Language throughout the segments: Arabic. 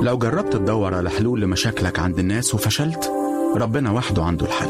لو جربت تدور على حلول لمشاكلك عند الناس وفشلت، ربنا وحده عنده الحل.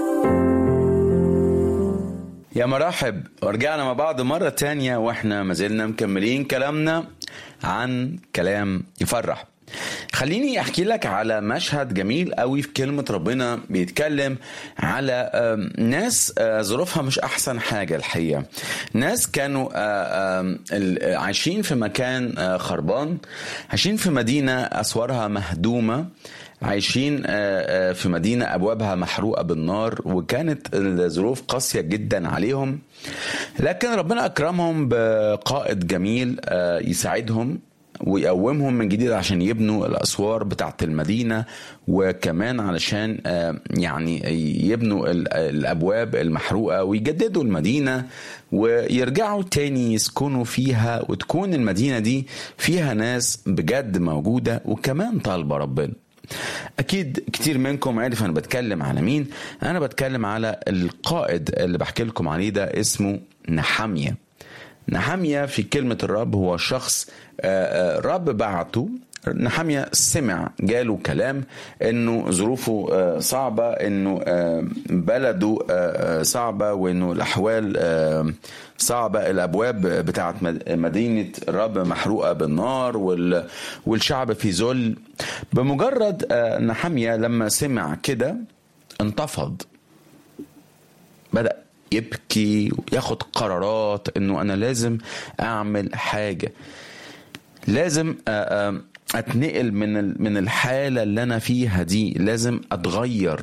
يا مرحب، ورجعنا مع بعض مرة تانية واحنا مازلنا مكملين كلامنا عن كلام يفرح. خليني احكي لك على مشهد جميل قوي في كلمة ربنا، بيتكلم على ناس ظروفها مش احسن حاجة الحقيقة. ناس كانوا عايشين في مكان خربان، عايشين في مدينة اسوارها مهدومة، عايشين في مدينة أبوابها محروقة بالنار، وكانت الظروف قاسية جدا عليهم. لكن ربنا أكرمهم بقائد جميل يساعدهم ويقومهم من جديد عشان يبنوا الأسوار بتاعت المدينة، وكمان علشان يعني يبنوا الأبواب المحروقة ويجددوا المدينة ويرجعوا تاني يسكنوا فيها، وتكون المدينة دي فيها ناس بجد موجودة وكمان طالبة ربنا. أكيد كتير منكم عارف أنا بتكلم على مين. أنا بتكلم على القائد اللي بحكي لكم عليه ده، اسمه نحمية. نحمية في كلمة الرب هو شخص رب بعته. نحمية سمع، جاله كلام انه ظروفه صعبة، انه بلده صعبة، وانه الاحوال صعبة، الابواب بتاعت مدينة الرب محروقة بالنار، والشعب في ذل. بمجرد نحمية لما سمع كده انتفض، بدأ يبكي وياخد قرارات انه انا لازم اعمل حاجة، لازم اتنقل من الحالة اللي انا فيها دي، لازم اتغير،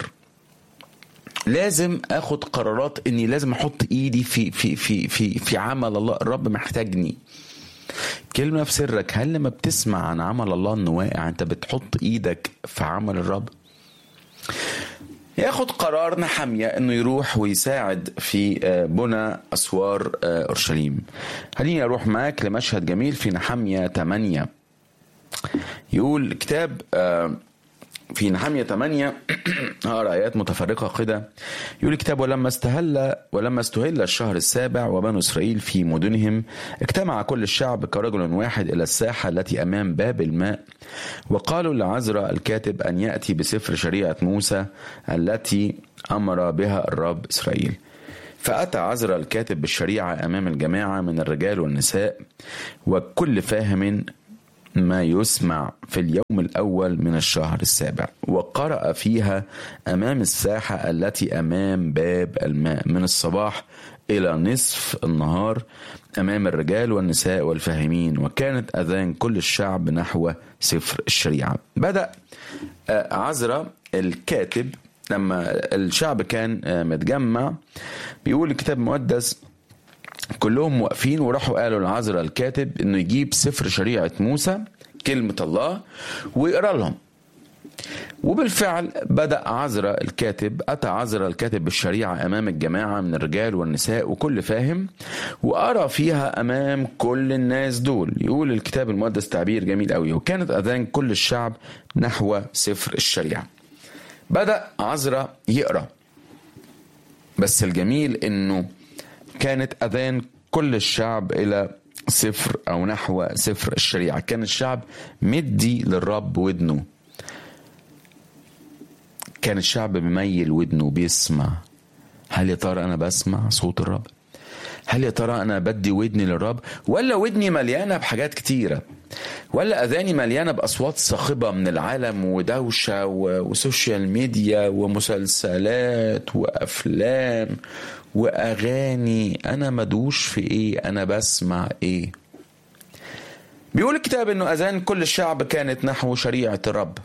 لازم اخد قرارات اني لازم احط ايدي في عمل الله. الرب محتاجني. كلمة في سرك، هل لما بتسمع عن عمل الله انه واقع انت بتحط ايدك في عمل الرب؟ ياخد قرار نحمية انه يروح ويساعد في بنى اسوار اورشليم. خليني اروح معاك لمشهد جميل في نحمية 8. يقول الكتاب في نحمية 8 هقرا آيات متفرقة كده. يقول الكتاب: ولما استهل الشهر السابع وبنو إسرائيل في مدنهم، اجتمع كل الشعب كرجل واحد إلى الساحة التي أمام باب الماء، وقالوا لعزرا الكاتب أن يأتي بسفر شريعة موسى التي أمر بها الرب إسرائيل. فأتى عزرا الكاتب بالشريعة أمام الجماعة من الرجال والنساء وكل فاهم ما يسمع في اليوم الأول من الشهر السابع، وقرأ فيها أمام الساحة التي أمام باب الماء من الصباح إلى نصف النهار أمام الرجال والنساء والفاهمين، وكانت أذان كل الشعب نحو سفر الشريعة. بدأ عزرا الكاتب لما الشعب كان متجمع، بيقول الكتاب المقدس كلهم واقفين وراحوا قالوا لعزرا الكاتب انه يجيب سفر شريعة موسى كلمة الله ويقرأ لهم. وبالفعل بدأ أتى عزرا الكاتب بالشريعة أمام الجماعة من الرجال والنساء وكل فاهم، وأرى فيها أمام كل الناس دول. يقول الكتاب المقدس تعبير جميل قوي: وكانت أذان كل الشعب نحو سفر الشريعة. بدأ عزرا يقرأ، بس الجميل إنه كانت أذان كل الشعب إلى سفر أو نحو سفر الشريعة. كان الشعب مدي للرب ودنه، كان الشعب بيميل ودنه بيسمع. هل يا ترى أنا بسمع صوت الرب؟ هل يا ترى أنا بدي ودني للرب، ولا ودني مليانة بحاجات كتيرة، ولا أذاني مليانة بأصوات صاخبة من العالم ودوشة وسوشيال ميديا ومسلسلات وأفلام وأغاني؟ أنا مدوش في إيه؟ أنا بسمع إيه؟ بيقول الكتاب إنه أذان كل الشعب كانت نحو شريعة الرب.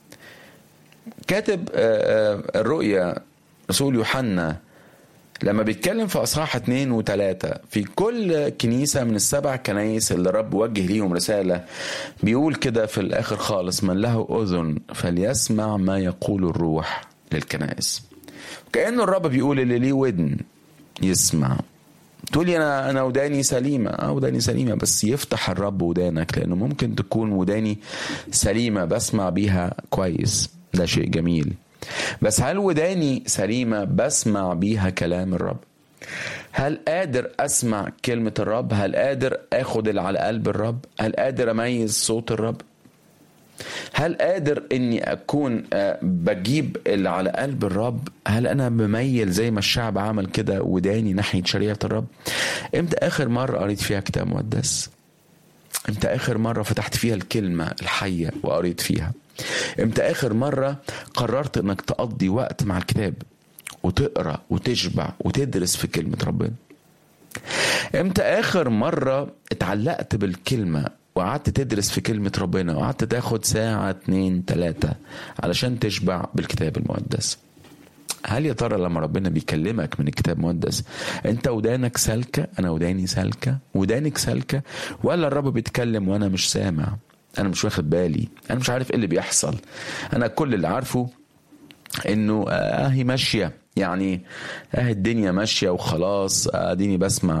كاتب الرؤيا رسول يوحنا لما بيتكلم في أصحاح 2 و3 في كل كنيسة من ال7 كنايس اللي الرب وجه ليهم رسالة، بيقول كده في الآخر خالص: من له أذن فليسمع ما يقول الروح للكنائس. كأنه الرب بيقول اللي ليه ودن يسمع. تقولي أنا وداني سليمة، وداني سليمة، بس يفتح الرب ودانك، لأنه ممكن تكون وداني سليمة بسمع بيها كويس، ده شيء جميل، بس هل وداني سليمة بسمع بيها كلام الرب؟ هل قادر أسمع كلمة الرب؟ هل قادر أخد اللي على قلب الرب؟ هل قادر أميز صوت الرب؟ هل قادر اني اكون بجيب اللي على قلب الرب؟ هل انا مميل زي ما الشعب عمل كده وداني ناحية شريعة الرب؟ امتى اخر مرة قريت فيها كتاب مقدس؟ امتى اخر مرة فتحت فيها الكلمة الحية وقريت فيها؟ امتى اخر مرة قررت انك تقضي وقت مع الكتاب وتقرأ وتشبع وتدرس في كلمة ربنا؟ امتى اخر مرة اتعلقت بالكلمة وقعدت تدرس في كلمة ربنا وقعدت تاخد ساعة 2 3 علشان تشبع بالكتاب المقدس؟ هل يا ترى لما ربنا بيكلمك من الكتاب المقدس انت ودانك سالكة؟ انا وداني سالكة؟ ودانك سالكة؟ ولا الرب بيتكلم وانا مش سامع، انا مش واخد بالي، انا مش عارف ايه اللي بيحصل؟ انا كل اللي عارفه انه هي ماشية، يعني الدنيا ماشية وخلاص، اديني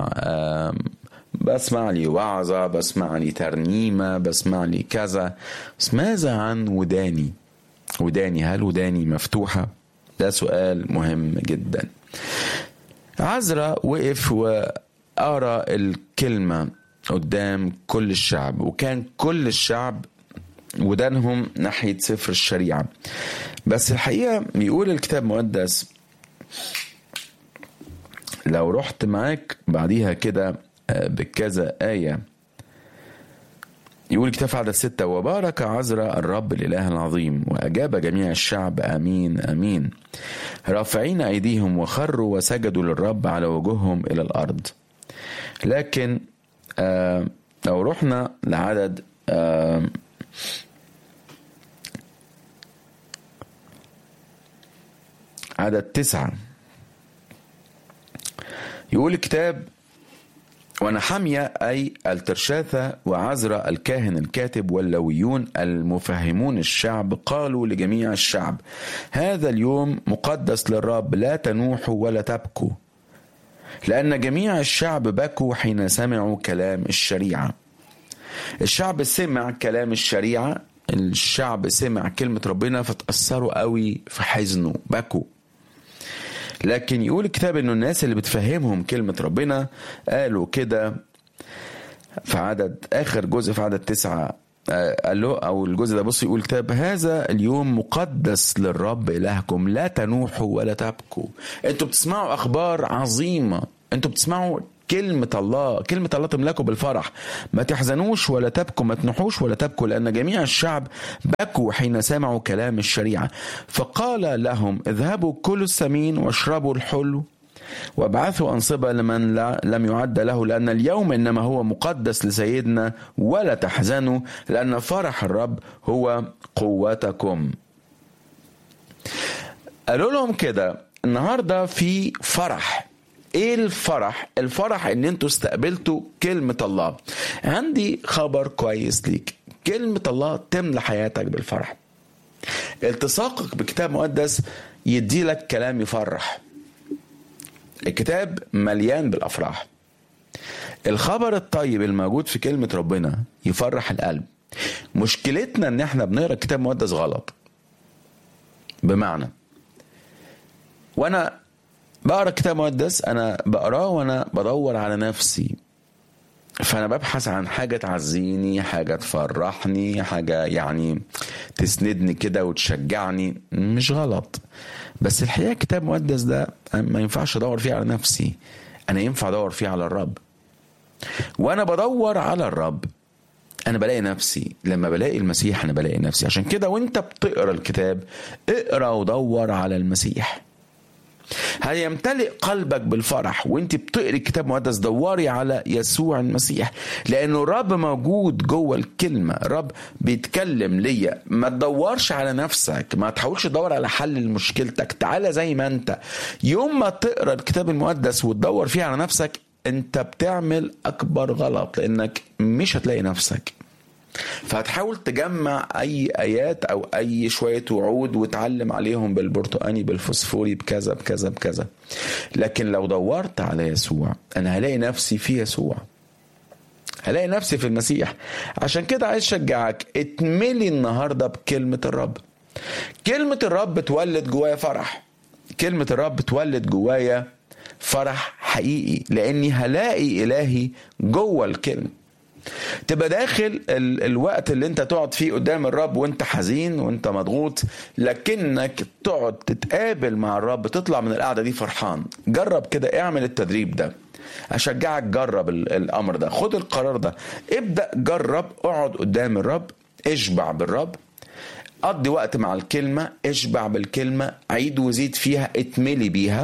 بسمع لي وعظة، بسمع لي ترنيمة، بسمع لي كذا. بس ماذا عن وداني؟ هل وداني مفتوحة؟ ده سؤال مهم جدا. عزرا وقف وقرأ الكلمة قدام كل الشعب، وكان كل الشعب ودانهم ناحية سفر الشريعة. بس الحقيقة بيقول الكتاب المقدس، لو رحت معاك بعديها كده بكذا آية، يقول الكتاب في عدد 6: وبارك عزرا الرب الإله العظيم، وأجاب جميع الشعب آمين آمين، رافعين أيديهم وخروا وسجدوا للرب على وجوههم إلى الأرض. لكن لو رحنا لعدد عدد 9، يقول الكتاب: ونحمية أي الترشاثة وعزرا الكاهن الكاتب واللويون المفهمون الشعب قالوا لجميع الشعب: هذا اليوم مقدس للرب، لا تنوحوا ولا تبكوا، لأن جميع الشعب بكوا حين سمعوا كلام الشريعة. الشعب سمع كلام الشريعة، الشعب سمع كلمة ربنا فتأثروا قوي في حزنه، بكوا. لكن يقول الكتاب انه الناس اللي بتفهمهم كلمة ربنا قالوا كده في عدد اخر جزء في عدد 9، قال له او الجزء ده، بص يقول الكتاب: هذا اليوم مقدس للرب إلهكم، لا تنوحوا ولا تبكوا. انتوا بتسمعوا اخبار عظيمة، انتوا بتسمعوا كلمة الله تملكوا بالفرح، ما تحزنوش ولا تبكوا، ما تنوحوش ولا تبكوا، لأن جميع الشعب بكوا حين سمعوا كلام الشريعة. فقال لهم: اذهبوا كلوا السمين واشربوا الحلو وابعثوا أنصبة لمن لم يعد له، لأن اليوم إنما هو مقدس لسيدنا، ولا تحزنوا لأن فرح الرب هو قوتكم. قالوا لهم كده: النهاردة في فرح. ايه الفرح؟ الفرح ان انتوا استقبلتوا كلمة الله. عندي خبر كويس ليك، كلمة الله تملى حياتك بالفرح. التصاقك بكتاب مقدس يدي لك كلام يفرح. الكتاب مليان بالافراح. الخبر الطيب الموجود في كلمة ربنا يفرح القلب. مشكلتنا ان احنا بنقرأ كتاب مقدس غلط. بمعنى، وانا بقرأ كتاب مقدس أنا بقراه وأنا بدور على نفسي، فأنا ببحث عن حاجة تعزيني، حاجة تفرحني، حاجة يعني تسندني كده وتشجعني. مش غلط، بس الحقيقة كتاب مقدس ده ما ينفعش أدور فيه على نفسي، أنا ينفع أدور فيه على الرب. وأنا بدور على الرب أنا بلاقي نفسي، لما بلاقي المسيح أنا بلاقي نفسي. عشان كده وانت بتقرأ الكتاب اقرأ ودور على المسيح، هيمتلئ قلبك بالفرح. وانت بتقري الكتاب المقدس دوري على يسوع المسيح، لانه الرب موجود جوه الكلمه، الرب بيتكلم ليا. ما تدورش على نفسك، ما تحاولش تدور على حل لمشكلتك، تعالى زي ما انت. يوم ما تقرا الكتاب المقدس وتدور فيه على نفسك انت بتعمل اكبر غلط، لانك مش هتلاقي نفسك. فهتحاول تجمع اي ايات او اي شوية وعود وتعلم عليهم بالبرتقاني بالفوسفوري بكذا بكذا بكذا. لكن لو دورت على يسوع انا هلاقي نفسي في يسوع، هلاقي نفسي في المسيح. عشان كده عايز اشجعك اتملي النهاردة بكلمة الرب. كلمة الرب تولد جوايا فرح، كلمة الرب تولد جوايا فرح حقيقي، لاني هلاقي الهي جوه الكلمة. تبقى داخل الوقت اللي انت تقعد فيه قدام الرب وانت حزين وانت مضغوط، لكنك تقعد تتقابل مع الرب، تطلع من القعدة دي فرحان. جرب كده، اعمل التدريب ده، اشجعك جرب الامر ده، خد القرار ده، ابدأ جرب، اقعد قدام الرب، اشبع بالرب، قضي وقت مع الكلمة، اشبع بالكلمة، عيد وزيد فيها، اتملي بيها،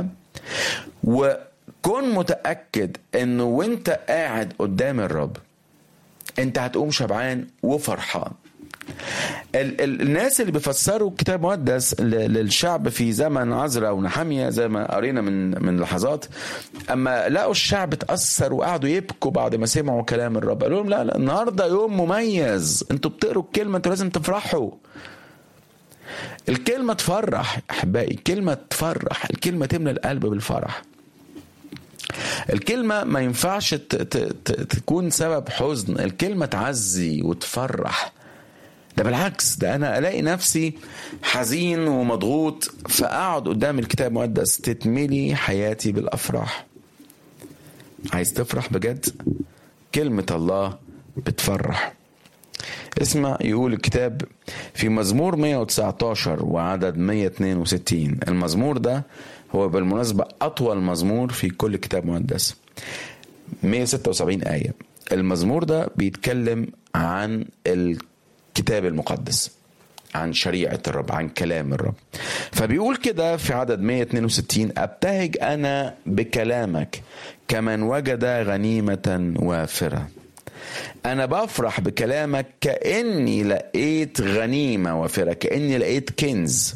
وكن متأكد انه وانت قاعد قدام الرب انت هتقوم شبعان وفرحان. الناس اللي بيفسروا الكتاب المقدس للشعب في زمن عزرا ونحمية زي ما قرينا من لحظات، اما لقوا الشعب اتأثر وقعدوا يبكوا بعد ما سمعوا كلام الرب، قالوا لهم لا النهارده يوم مميز، انتوا بتقروا الكلمة، انتوا لازم تفرحوا. الكلمة تفرح احبائي، الكلمة تفرح، الكلمة تملى القلب بالفرح. الكلمة ما ينفعش تكون سبب حزن، الكلمة تعزي وتفرح. ده بالعكس، ده أنا ألاقي نفسي حزين ومضغوط فأقعد قدام الكتاب المقدس تتملي حياتي بالأفراح. عايز تفرح بجد؟ كلمة الله بتفرح. اسمع، يقول الكتاب في مزمور 119 وعدد 162. المزمور ده هو بالمناسبة أطول مزمور في كل كتاب مقدس، 176 آية. المزمور ده بيتكلم عن الكتاب المقدس، عن شريعة الرب، عن كلام الرب. فبيقول كده في عدد 162: أبتهج أنا بكلامك كمن وجد غنيمة وافرة. أنا بفرح بكلامك كأني لقيت غنيمة وافرة، كأني لقيت كنز،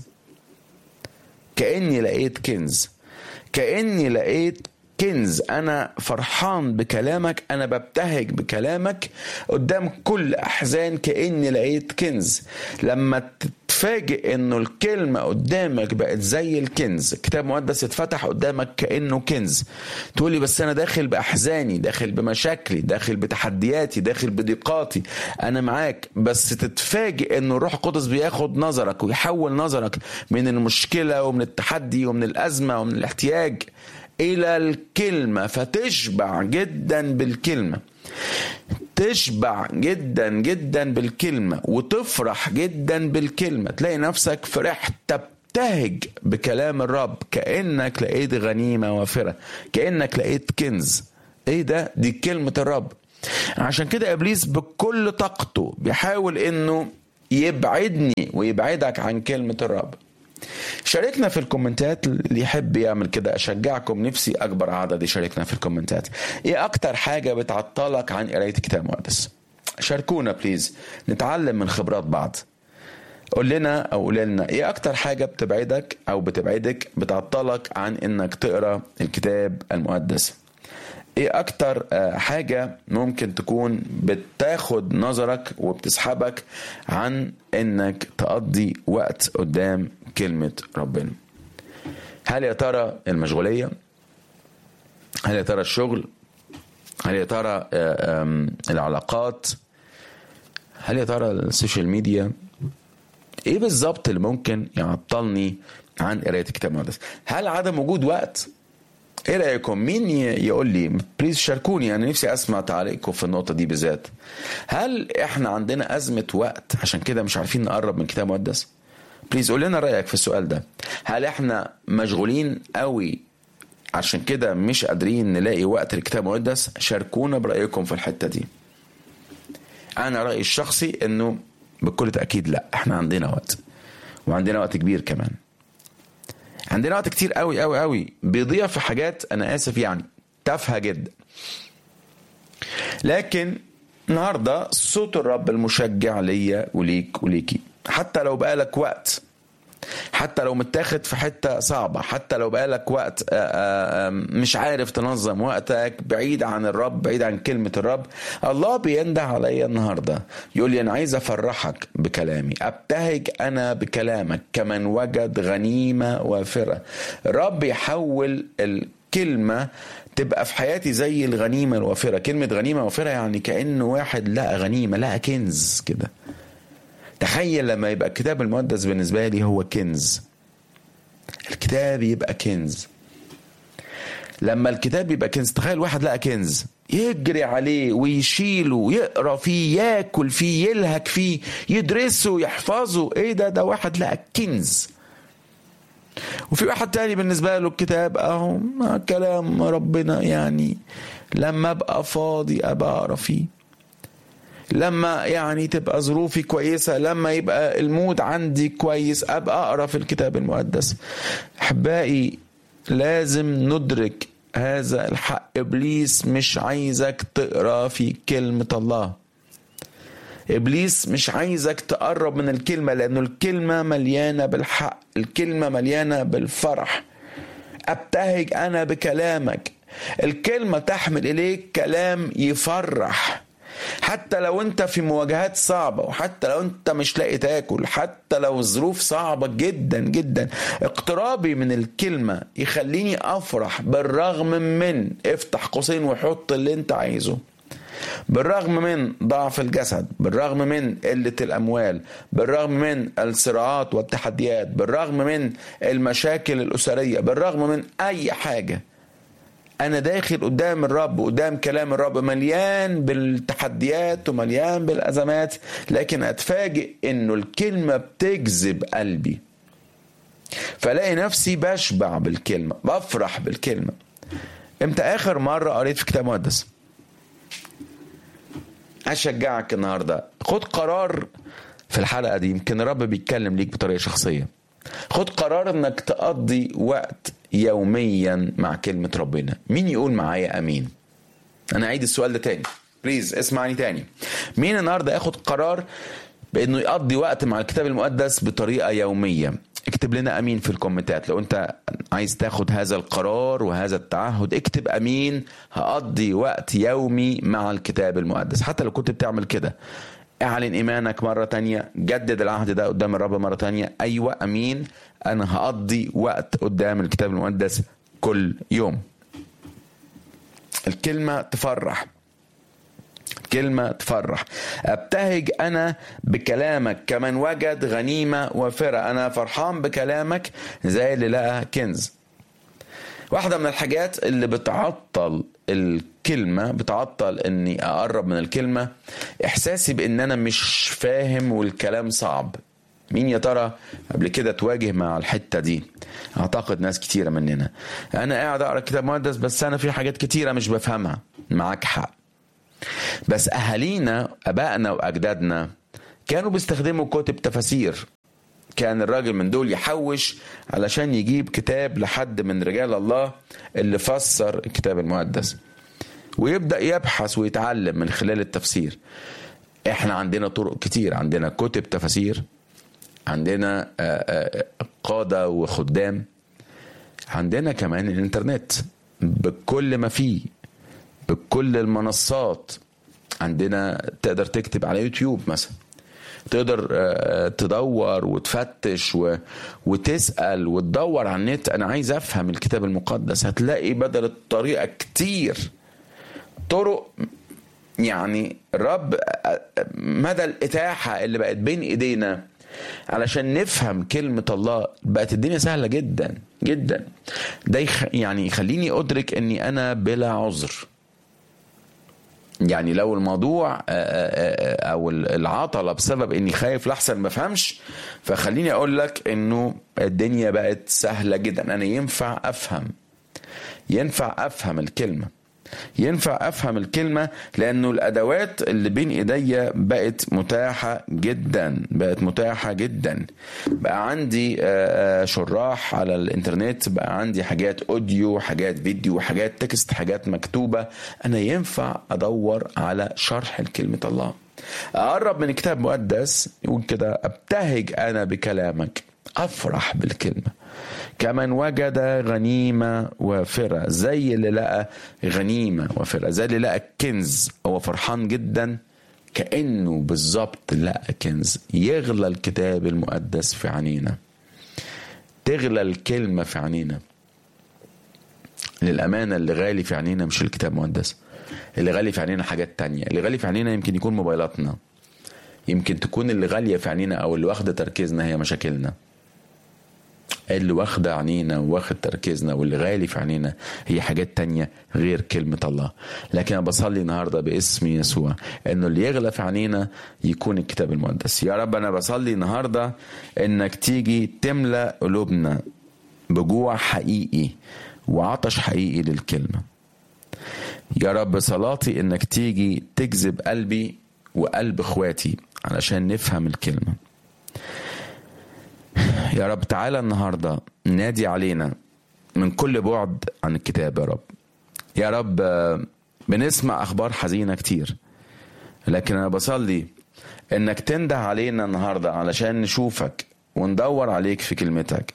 كأني لقيت كنز، كأني لقيت كنز. أنا فرحان بكلامك، أنا ببتهج بكلامك قدام كل أحزان، كأني لقيت كنز. لما تتفاجئ إنه الكلمة قدامك بقت زي الكنز، كتاب مقدس اتفتح قدامك كأنه كنز، تقولي بس أنا داخل بأحزاني، داخل بمشاكلي، داخل بتحدياتي، داخل بضيقاتي، أنا معاك. بس تتفاجئ إنه الروح القدس بياخد نظرك ويحول نظرك من المشكلة ومن التحدي ومن الأزمة ومن الاحتياج إلى الكلمة، فتشبع جدا بالكلمة، تشبع جدا جدا بالكلمة، وتفرح جدا بالكلمة. تلاقي نفسك فرحت، تبتهج بكلام الرب، كأنك لقيت غنيمة وافرة، كأنك لقيت كنز. ايه ده؟ دي كلمة الرب. عشان كده إبليس بكل طاقته بيحاول انه يبعدني ويبعدك عن كلمة الرب. شاركنا في الكومنتات، اللي يحب يعمل كده أشجعكم، نفسي أكبر عدد يشاركنا في الكومنتات. إيه أكتر حاجة بتعطلك عن قراية الكتاب المقدس؟ شاركونا بليز، نتعلم من خبرات بعض. قول لنا أو قول لنا إيه أكتر حاجة بتبعدك أو بتبعدك، بتعطلك عن إنك تقرأ الكتاب المقدس. ايه اكتر حاجة ممكن تكون بتاخد نظرك وبتسحبك عن انك تقضي وقت قدام كلمة ربنا؟ هل يا ترى المشغولية؟ هل يا ترى الشغل؟ هل يا ترى العلاقات؟ هل يا ترى السوشيال ميديا؟ ايه بالظبط اللي ممكن يعطلني عن قراية الكتاب المقدس؟ هل عدم وجود وقت؟ ايه رأيكم؟ مين يقول لي؟ بليز شاركوني، انا نفسي اسمع تعليقكم في النقطة دي بالذات. هل احنا عندنا أزمة وقت عشان كده مش عارفين نقرب من كتاب مقدس؟ بليز قول لنا رأيك في السؤال ده. هل احنا مشغولين قوي عشان كده مش قادرين نلاقي وقت للكتاب المقدس؟ شاركونا برأيكم في الحتة دي. انا رأيي الشخصي انه بكل تأكيد لا، احنا عندنا وقت، وعندنا وقت كبير كمان. عندنا وقت كتير قوي قوي قوي بيضيع في حاجات انا اسف يعني تافهه جدا. لكن النهارده صوت الرب المشجع ليا وليك وليكي، حتى لو بقالك وقت، حتى لو متاخد في حته صعبه، حتى لو بقالك وقت مش عارف تنظم وقتك، بعيد عن الرب، بعيد عن كلمه الرب، الله بينده عليا النهارده يقول لي انا عايز افرحك بكلامي. ابتهج انا بكلامك كمن وجد غنيمه وافره. الرب يحول الكلمه تبقى في حياتي زي الغنيمه الوافره. كلمه غنيمه وافره يعني كأنه واحد لقى غنيمه، لقى كنز كده. تخيل لما يبقى الكتاب المقدس بالنسبة لي هو كنز. الكتاب يبقى كنز. لما الكتاب يبقى كنز، تخيل واحد لقى كنز، يجري عليه ويشيله، يقرأ فيه، ياكل فيه، يلهك فيه، يدرسه، يحفظه. ايه ده واحد لقى كنز. وفي واحد تاني بالنسبة له الكتاب اهو كلام ربنا، يعني لما ابقى فاضي ابقى اقرأ فيه، لما يعني تبقى ظروفي كويسة، لما يبقى المود عندي كويس ابقى اقرأ في الكتاب المقدس. احبائي لازم ندرك هذا الحق. إبليس مش عايزك تقرأ في كلمة الله. إبليس مش عايزك تقرب من الكلمة، لأنه الكلمة مليانة بالحق، الكلمة مليانة بالفرح. أبتهج أنا بكلامك. الكلمة تحمل إليك كلام يفرح، حتى لو انت في مواجهات صعبة، وحتى لو انت مش لاقي تاكل، حتى لو الظروف صعبة جدا جدا، اقترابي من الكلمة يخليني افرح بالرغم من، افتح قوسين وحط اللي انت عايزه، بالرغم من ضعف الجسد، بالرغم من قلة الأموال، بالرغم من الصراعات والتحديات، بالرغم من المشاكل الأسرية، بالرغم من أي حاجة. أنا داخل قدام الرب، قدام كلام الرب مليان بالتحديات ومليان بالأزمات، لكن أتفاجئ إنه الكلمة بتجذب قلبي، فلاقي نفسي بشبع بالكلمة، بفرح بالكلمة. امتى آخر مرة قريت في كتاب مقدس؟ أشجعك النهاردة، خد قرار في الحلقة دي، يمكن الرب بيتكلم ليك بطريقة شخصية. خد قرار انك تقضي وقت يوميا مع كلمة ربنا. مين يقول معايا امين؟ انا عيد السؤال ده تاني، بليز اسمعني تاني. مين النهاردة ياخد قرار بانه يقضي وقت مع الكتاب المقدس بطريقة يومية؟ اكتب لنا امين في الكومنتات. لو انت عايز تاخد هذا القرار وهذا التعهد اكتب امين، هقضي وقت يومي مع الكتاب المقدس. حتى لو كنت بتعمل كده، اعلن ايمانك مرة تانية، جدد العهد ده قدام الرب مرة تانية. ايوه امين، انا هقضي وقت قدام الكتاب المقدس كل يوم. الكلمة تفرح، كلمة تفرح. ابتهج انا بكلامك كمن وجد غنيمة وافرة. انا فرحان بكلامك زي اللي لقى كنز. واحدة من الحاجات اللي بتعطل الكلمة، بتعطل اني اقرب من الكلمة، احساسي بان انا مش فاهم والكلام صعب. مين يا ترى قبل كده تواجه مع الحتة دي؟ اعتقد ناس كتيرة مننا. انا قاعد اقرأ كتاب مقدس بس انا في حاجات كتيرة مش بفهمها. معاك حق، بس اهالينا ابائنا واجدادنا كانوا بيستخدموا كتب تفاسير. كان الراجل من دول يحوش علشان يجيب كتاب لحد من رجال الله اللي فسر الكتاب المقدس، ويبدأ يبحث ويتعلم من خلال التفسير. احنا عندنا طرق كتير، عندنا كتب تفاسير، عندنا قادة وخدام، عندنا كمان الانترنت بكل ما فيه، بكل المنصات. عندنا تقدر تكتب على يوتيوب مثلا، تقدر تدور وتفتش وتسأل وتدور على النت. أنا عايز أفهم الكتاب المقدس، هتلاقي بدل الطريقة كتير طرق. يعني الرب مدى الإتاحة اللي بقت بين إيدينا علشان نفهم كلمة الله، بقت الدنيا سهلة جدا جدا. ده يعني يخليني أدرك أني أنا بلا عذر. يعني لو الموضوع او العطلة بسبب اني خايف لحسن ما فهمش، فخليني اقول لك انه الدنيا بقت سهلة جدا. انا ينفع افهم الكلمة، ينفع افهم الكلمة، لانه الادوات اللي بين ايديا بقت متاحة جدا، بقت متاحة جدا. بقى عندي شراح على الانترنت، بقى عندي حاجات اوديو، حاجات فيديو، حاجات تكست، حاجات مكتوبة. انا ينفع ادور على شرح الكلمة الله، اقرب من كتاب مقدس. يقول كده ابتهج انا بكلامك، افرح بالكلمة كمن وجد غنيمة وافرة. زي اللي لقى غنيمة وافرة، زي اللي لقى كنز. هو فرحان جدا كأنه بالظبط لقى كنز. يغلى الكتاب المقدس في عينينا، تغلى الكلمة في عينينا. للأمانة اللي غالي في عينينا مش الكتاب المقدس، اللي غالي في عينينا حاجات تانية. اللي غالي في عينينا يمكن يكون موبايلاتنا، يمكن تكون اللي غالية في عينينا أو اللي واخدة تركيزنا هي مشاكلنا. اللي واخدة عنينا واخد تركيزنا واللي غالي في عنينا هي حاجات تانية غير كلمة الله. لكن أنا بصلي النهاردة باسم يسوع إنه اللي يغلى في عنينا يكون الكتاب المقدس. يا رب أنا بصلي النهاردة إنك تيجي تملأ قلوبنا بجوع حقيقي وعطش حقيقي للكلمة. يا رب صلاتي إنك تيجي تجذب قلبي وقلب إخواتي علشان نفهم الكلمة. يا رب تعالى النهاردة نادي علينا من كل بعد عن الكتاب. يا رب يا رب بنسمع أخبار حزينة كتير، لكن أنا بصلي إنك تنده علينا النهاردة علشان نشوفك وندور عليك في كلمتك.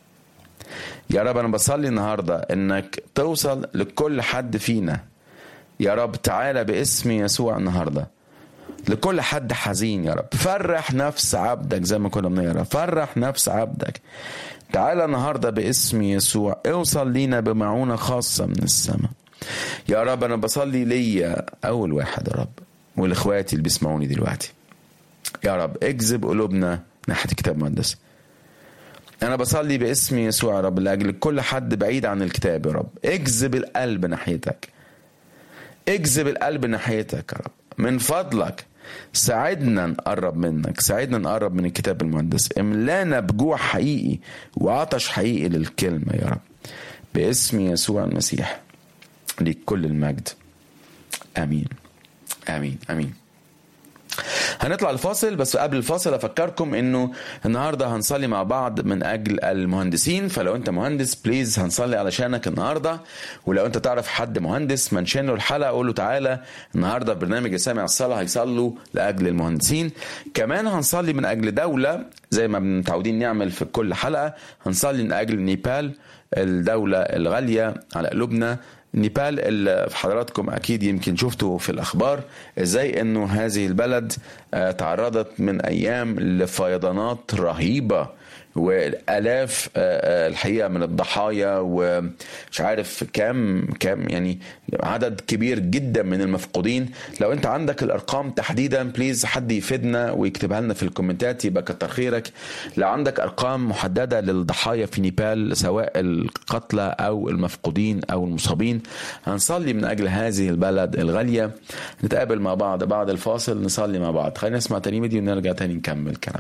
يا رب أنا بصلي النهاردة إنك توصل لكل حد فينا. يا رب تعالى باسم يسوع النهاردة لكل حد حزين. يا رب فرح نفس عبدك زي ما كنا بنقرا، فرح نفس عبدك. تعالى النهاردة باسم يسوع اوصل لينا بمعونة خاصة من السماء. يا رب أنا بصلي ليا أول واحد يا رب والإخواتي اللي بيسمعوني دلوقتي. يا رب اجذب قلوبنا ناحية الكتاب المقدس. أنا بصلي باسم يسوع يا رب لأجل كل حد بعيد عن الكتاب. يا رب اجذب القلب ناحيتك، اجذب القلب ناحيتك يا رب. من فضلك ساعدنا نقرب منك، ساعدنا نقرب من الكتاب المقدس. املانا بجوع حقيقي وعطش حقيقي للكلمة يا رب باسم يسوع المسيح. ليك كل المجد. آمين آمين آمين. هنطلع الفاصل، بس قبل الفاصل أفكركم إنه النهاردة هنصلي مع بعض من أجل المهندسين. فلو أنت مهندس بليز هنصلي علشانك النهاردة. ولو أنت تعرف حد مهندس منشن له الحلقة قول له تعالى النهاردة برنامج سامع الصلاة هيصلوا لأجل المهندسين. كمان هنصلي من أجل دولة زي ما متعودين نعمل في كل حلقة. هنصلي من أجل نيبال، الدولة الغالية على قلوبنا. نيبال اللي في حضراتكم أكيد يمكن شفتوا في الأخبار إزاي أنه هذه البلد تعرضت من أيام لفيضانات رهيبة والآلاف الحقيقة من الضحايا ومش عارف كام يعني عدد كبير جدا من المفقودين. لو أنت عندك الأرقام تحديدا بليز حد يفيدنا ويكتبها لنا في الكومنتات يبقى كتر خيرك. لو عندك أرقام محددة للضحايا في نيبال سواء القتلى أو المفقودين أو المصابين هنصلي من أجل هذه البلد الغالية. نتقابل مع بعض بعد الفاصل نصلي مع بعض. خلينا نسمع ترنيمة دي ونرجع تاني نكمل كلام.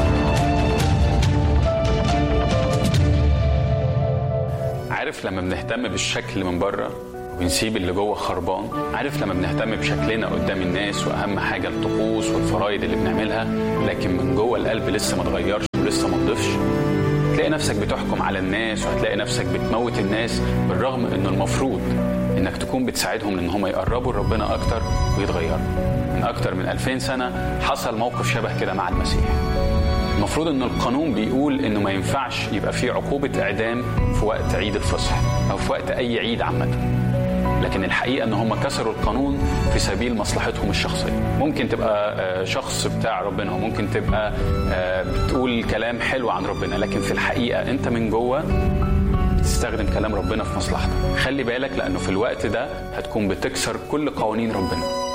عارف لما بنهتم بالشكل من بره ونسيب اللي جوه خربان؟ عارف لما بنهتم بشكلنا قدام الناس واهم حاجه الطقوس والفرايض اللي بنعملها لكن من جوه القلب لسه ما اتغيرش ولسه ما نضفش؟ تلاقي نفسك بتحكم على الناس وهتلاقي نفسك بتموت الناس بالرغم انه المفروض انك تكون بتساعدهم ان هم يقربوا لربنا اكتر ويتغيروا. من اكتر من 2000 سنه حصل موقف شبه كده مع المسيح. المفروض ان القانون بيقول انه ما ينفعش يبقى فيه عقوبة اعدام في وقت عيد الفصح او في وقت اي عيد عامة، لكن الحقيقة ان هم كسروا القانون في سبيل مصلحتهم الشخصية. ممكن تبقى شخص بتاع ربنا وممكن تبقى بتقول كلام حلو عن ربنا، لكن في الحقيقة انت من جوه تستخدم كلام ربنا في مصلحتك. خلي بالك لانه في الوقت ده هتكون بتكسر كل قوانين ربنا.